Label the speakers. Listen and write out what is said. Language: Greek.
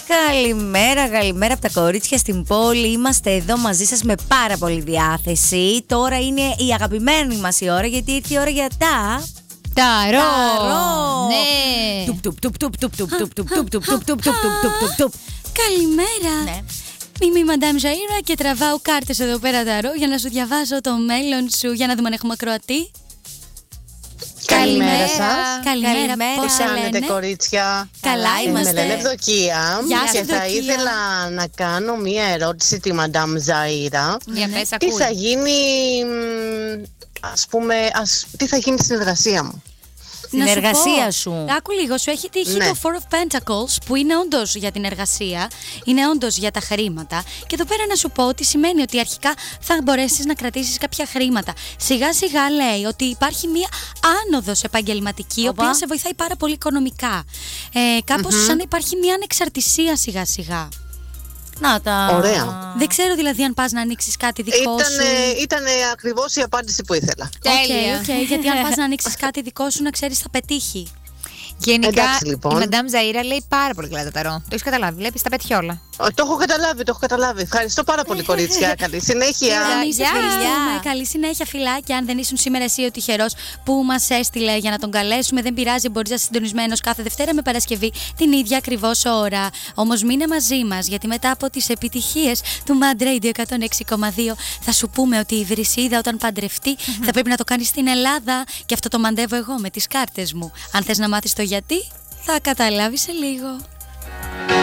Speaker 1: Καλημέρα, καλημέρα από τα κορίτσια στην πόλη. Είμαστε εδώ μαζί σας με πάρα πολύ διάθεση. Τώρα είναι η αγαπημένη μας η ώρα, γιατί ήρθε η ώρα για τα...
Speaker 2: Ταρό!
Speaker 1: Ναι!
Speaker 2: Καλημέρα! Είμαι η Μαντάμ Ζαΐρα και τραβάω κάρτες εδώ πέρα ταρό για να σου διαβάζω το μέλλον σου. Για να δούμε αν έχουμε ακροατή.
Speaker 3: Καλημέρα σας.
Speaker 2: Καλημέρα,
Speaker 3: πώς κάνετε κορίτσια?
Speaker 1: Καλά είμαστε.
Speaker 3: Με λένε Ευδοκία και θα
Speaker 2: Ευδοκία.
Speaker 3: ήθελα να κάνω μία ερώτηση τη Μαντάμ Ζαΐρα. Τι θα γίνει, ας πούμε, τι θα γίνει στην εργασία μου?
Speaker 1: Στην εργασία σου.
Speaker 2: Άκου λίγο, σου έχει τύχει
Speaker 3: Ναι.
Speaker 2: το Four of Pentacles, που είναι όντως για την εργασία, είναι όντως για τα χρήματα. Και εδώ πέρα να σου πω ότι σημαίνει ότι αρχικά θα μπορέσεις να κρατήσεις κάποια χρήματα. Σιγά σιγά λέει ότι υπάρχει μία άνοδος επαγγελματική, η οποία σε βοηθάει πάρα πολύ οικονομικά. Κάπως σαν να υπάρχει μία ανεξαρτησία σιγά σιγά.
Speaker 1: Να τα...
Speaker 3: Ωραία.
Speaker 2: Δεν ξέρω δηλαδή αν πας να ανοίξεις κάτι δικό σου.
Speaker 3: Ήταν ακριβώς η απάντηση που ήθελα.
Speaker 2: Οκ, γιατί αν πας να ανοίξεις κάτι δικό σου, να ξέρεις θα πετύχει.
Speaker 4: Γενικά,
Speaker 3: Εντάξει, λοιπόν.
Speaker 4: η Μαντάμ Ζαΐρα λέει πάρα πολύ καλά το ταρό. Το έχεις καταλάβει, βλέπεις, τα πετύχει όλα.
Speaker 3: Το έχω καταλάβει. Ευχαριστώ πάρα πολύ, κορίτσια. Καλή συνέχεια.
Speaker 2: Εμείς ευχαριστούμε. Καλή συνέχεια, φιλάκια. Αν δεν ήσουν σήμερα εσύ ο τυχερός που μας έστειλε για να τον καλέσουμε, δεν πειράζει, μπορείς να είσαι συντονισμένος κάθε Δευτέρα με Παρασκευή την ίδια ακριβώς ώρα. Όμως μείνε μαζί μας, γιατί μετά από τις επιτυχίες του Mad Radio 106,2 θα σου πούμε ότι η Βρυσίδα όταν παντρευτεί θα πρέπει να το κάνει στην Ελλάδα. Και αυτό το μαντεύω εγώ με τις κάρτες μου. Αν θες να μάθεις το γιατί, θα καταλάβεις σε λίγο.